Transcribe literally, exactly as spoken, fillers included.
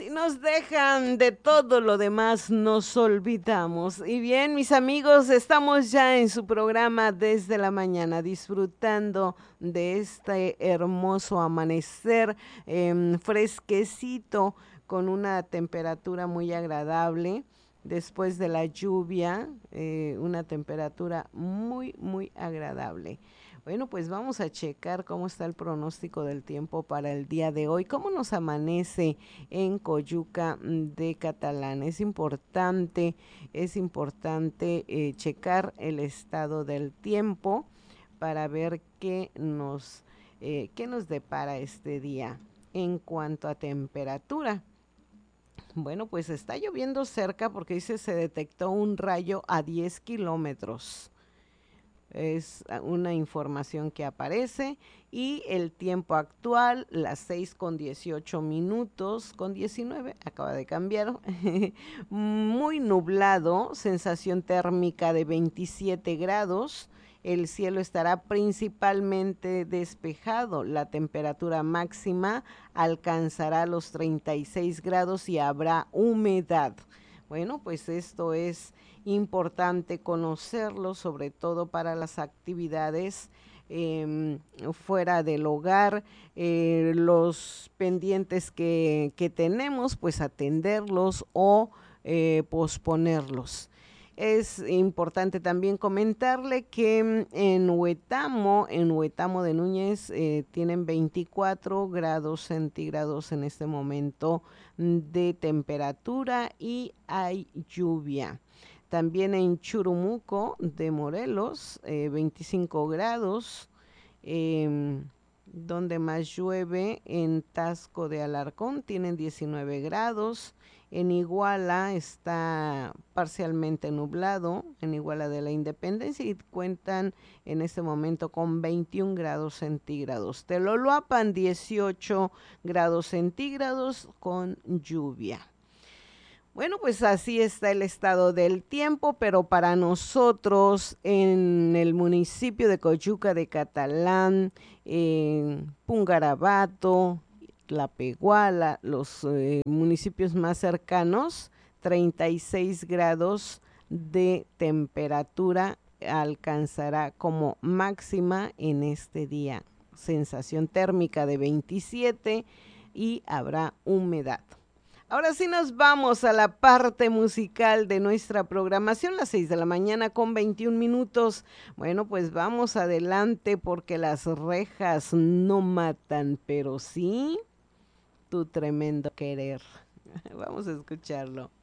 Si nos dejan de todo lo demás, nos olvidamos. Y bien, mis amigos, estamos ya en su programa desde la mañana, disfrutando de este hermoso amanecer eh, fresquecito, con una temperatura muy agradable. Después de la lluvia, eh, una temperatura muy, muy agradable. Bueno, pues vamos a checar cómo está el pronóstico del tiempo para el día de hoy, cómo nos amanece en Coyuca mm, de Catalán. Es importante, es importante eh, checar el estado del tiempo para ver qué nos, eh, qué nos depara este día en cuanto a temperatura. Bueno, pues está lloviendo cerca porque dice se detectó un rayo a diez kilómetros. Es ah, una información que aparece y el tiempo actual, las seis con dieciocho minutos, con diecinueve, acaba de cambiar, muy nublado, sensación térmica de veintisiete grados, el cielo estará principalmente despejado, la temperatura máxima alcanzará los treinta y seis grados y habrá humedad. Bueno, pues esto es importante conocerlo, sobre todo para las actividades eh, fuera del hogar, eh, los pendientes que, que, tenemos, pues atenderlos o eh, posponerlos. Es importante también comentarle que en Huetamo, en Huetamo de Núñez, eh, tienen veinticuatro grados centígrados en este momento de temperatura y hay lluvia. También en Churumuco de Morelos, eh, veinticinco grados. Eh, donde más llueve, en Tasco de Alarcón, tienen diecinueve grados. En Iguala está parcialmente nublado, en Iguala de la Independencia, y cuentan en este momento con veintiún grados centígrados. Teloloapan, dieciocho grados centígrados con lluvia. Bueno, pues así está el estado del tiempo, pero para nosotros en el municipio de Coyuca de Catalán, en Pungarabato, Tlapehuala, los eh, municipios más cercanos, treinta y seis grados de temperatura alcanzará como máxima en este día. Sensación térmica de veintisiete y habrá humedad. Ahora sí nos vamos a la parte musical de nuestra programación, las seis de la mañana con veintiún minutos. Bueno, pues vamos adelante porque las rejas no matan, pero sí tu tremendo querer. Vamos a escucharlo.